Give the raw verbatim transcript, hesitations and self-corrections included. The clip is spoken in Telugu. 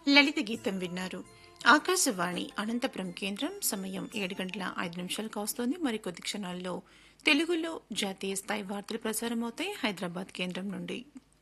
లలిత గీతం విన్నారు. ఆకాశవాణి అనంతపురం కేంద్రం. సమయం ఏడు గంటల ఐదు నిమిషాలు కావస్తోంది. మరికొద్ది క్షణాల్లో తెలుగులో జాతీయ స్థాయి వార్తలు ప్రసారమవుతాయి హైదరాబాద్ కేంద్రం నుండి.